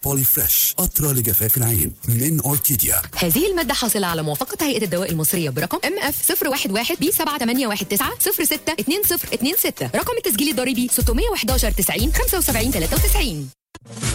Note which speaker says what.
Speaker 1: بولي فريش قطرة لجفاف العين من أوركيديا.
Speaker 2: هذه المادة حاصلة على موافقة هيئة الدواء المصرية برقم MF 011 B7819 062026. رقم التسجيل الضريبي 611 90 75 93.